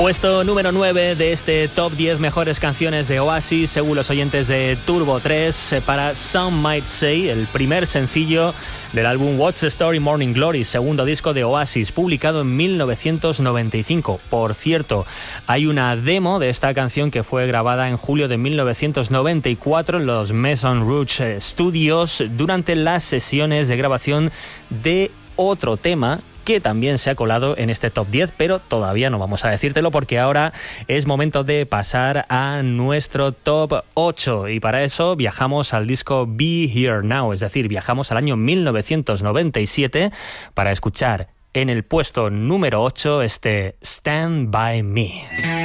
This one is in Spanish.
Puesto número 9 de este Top 10 mejores canciones de Oasis, según los oyentes de Turbo 3, para Some Might Say, el primer sencillo del álbum What's the Story Morning Glory, segundo disco de Oasis, publicado en 1995. Por cierto, hay una demo de esta canción que fue grabada en julio de 1994 en los Maison Rouge Studios durante las sesiones de grabación de otro tema que también se ha colado en este Top 10, pero todavía no vamos a decírtelo porque ahora es momento de pasar a nuestro Top 8 y para eso viajamos al disco Be Here Now, es decir, viajamos al año 1997 para escuchar en el puesto número 8 este Stand By Me.